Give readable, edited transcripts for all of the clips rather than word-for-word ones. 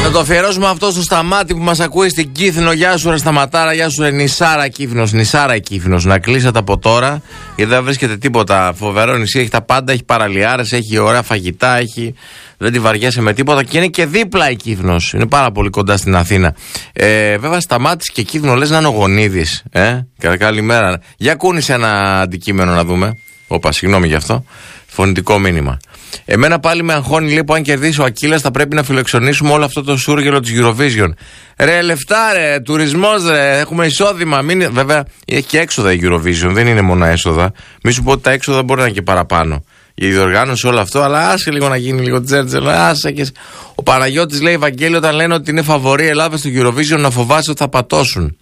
Να το αφιερώσουμε αυτό στο Σταμάτη που μας ακούει στην Κύθνο. Γεια σου ρε Σταματάρα, γεια σου ρε Νησάρα Κύθνος, Νησάρα Κύθνος. Να κλείσατε από τώρα, γιατί δεν βρίσκεται τίποτα. Φοβερό νησί, έχει τα πάντα, έχει παραλιάρες, έχει ωραία φαγητά, έχει... δεν τη βαριέσαι με τίποτα και είναι και δίπλα η Κύθνος. Είναι πάρα πολύ κοντά στην Αθήνα. Βέβαια Σταμάτης και Κύθνο λες να είναι ο Γονίδης. Καλημέρα. Για κούνησε ένα αντικείμενο να δούμε. Όπα, συγγνώμη γι' αυτό. Φωνητικό μήνυμα. Εμένα πάλι με αγχώνει, λέει, που αν κερδίσει ο Ακύλας θα πρέπει να φιλοξενήσουμε όλο αυτό το σούργελο της Eurovision. Ρε λεφτά, ρε, τουρισμός, ρε, έχουμε εισόδημα. Βέβαια, έχει και έξοδα η Eurovision, δεν είναι μόνο έσοδα. Μη σου πω ότι τα έξοδα μπορεί να είναι και παραπάνω. Η διοργάνωση όλο αυτό, αλλά άσε λίγο να γίνει λίγο τζέρτζελ. Άσε και... Ο Παναγιώτης λέει, Βαγγέλη, όταν λένε ότι είναι φαβορή η Ελλάδα στο Eurovision, να φοβάσαι ότι θα πατώσουν.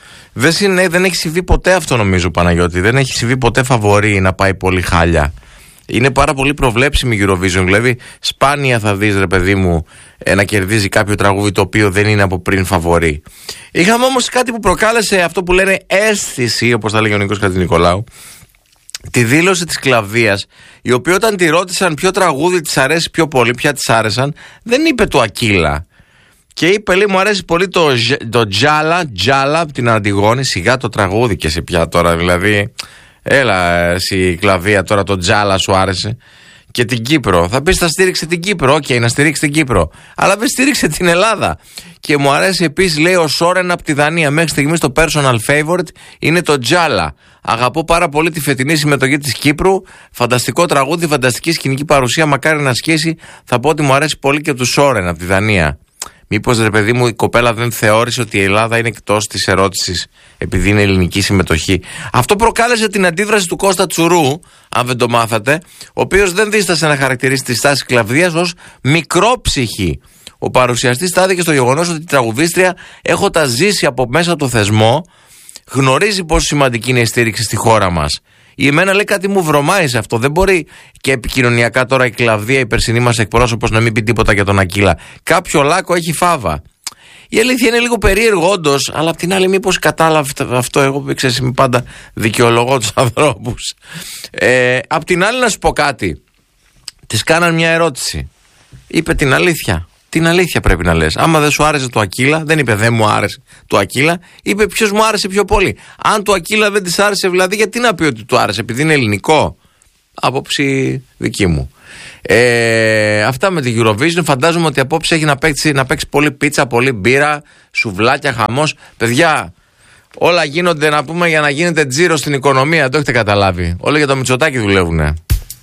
Δεν έχει συμβεί ποτέ αυτό, νομίζω, Παναγιώτη. Δεν έχει συμβεί ποτέ φαβορή να πάει πολύ χάλια. Είναι πάρα πολύ προβλέψιμη η Eurovision. Δηλαδή, σπάνια θα δεις, ρε παιδί μου, να κερδίζει κάποιο τραγούδι το οποίο δεν είναι από πριν φαβορί. Είχαμε όμως κάτι που προκάλεσε αυτό που λένε αίσθηση, όπως θα λέγει ο Νίκος Κατζηνικολάου, τη δήλωση της Κλαβδίας, η οποία όταν τη ρώτησαν ποιο τραγούδι της αρέσει πιο πολύ, ποια της άρεσαν, δεν είπε το Ακύλα. Και είπε, λέει, μου αρέσει πολύ το Τζάλα από την Αντιγόνη. Σιγά το τραγούδι και σε πια τώρα, δηλαδή. Έλα εσύ Κλαβδία, τώρα το Τζάλα σου άρεσε. Και την Κύπρο. Θα πεις θα στήριξε την Κύπρο. Οκ, να στηρίξει την Κύπρο. Αλλά δεν στήριξε την Ελλάδα. Και μου αρέσει επίσης, λέει, ο Σόρεν από τη Δανία. Μέχρι στιγμής το personal favorite είναι το Τζάλα. Αγαπώ πάρα πολύ τη φετινή συμμετοχή της Κύπρου. Φανταστικό τραγούδι, φανταστική σκηνική παρουσία. Μακάρι να σχέσει. Θα πω ότι μου αρέσει πολύ και του Σόρεν από τη Δανία. Μήπως, ρε παιδί μου, η κοπέλα δεν θεώρησε ότι η Ελλάδα είναι εκτός της ερώτησης επειδή είναι ελληνική συμμετοχή. Αυτό προκάλεσε την αντίδραση του Κώστα Τσουρού, αν δεν το μάθατε, ο οποίος δεν δίστασε να χαρακτηρίσει τη στάση Κλαβδίας ως μικρόψυχη. Ο παρουσιαστής στάθηκε στο γεγονός ότι η τραγουδίστρια, έχοντας ζήσει από μέσα το θεσμό, γνωρίζει πόσο σημαντική είναι η στήριξη στη χώρα μας. Η εμένα, λέει, κάτι μου βρωμάει σε αυτό. Δεν μπορεί και επικοινωνιακά τώρα η Κλαβδία, η περσινή μας εκπρόσωπος, να μην πει τίποτα για τον Ακύλα. Κάποιο λάκκο έχει φάβα. Η αλήθεια είναι λίγο περίεργο, όντως, αλλά απ' την άλλη, μήπως κατάλαβε αυτό. Εγώ, ξέρεις, είμαι πάντα δικαιολογώ τους ανθρώπους. Απ' την άλλη, να σου πω κάτι. Της κάναν μια ερώτηση. Είπε την αλήθεια. Την αλήθεια πρέπει να λες. Άμα δεν σου άρεσε το Ακύλα, δεν είπε δεν μου άρεσε το Ακύλα, είπε ποιος μου άρεσε πιο πολύ. Αν το Ακύλα δεν της άρεσε, δηλαδή, γιατί να πει ότι του άρεσε, επειδή είναι ελληνικό. Άποψη δική μου. Αυτά με την Eurovision. Φαντάζομαι ότι απόψε έχει να παίξει πολύ πίτσα, πολύ μπύρα, σουβλάκια, χαμός. Παιδιά, όλα γίνονται, να πούμε, για να γίνεται τζίρο στην οικονομία. Το έχετε καταλάβει. Όλα για το Μητσοτάκη δουλεύουνε.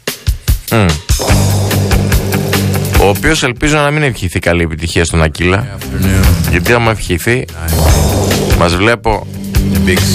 Ο οποίος ελπίζω να μην ευχηθεί καλή επιτυχία στον Ακύλα. Γιατί άμα ευχηθεί, μας βλέπω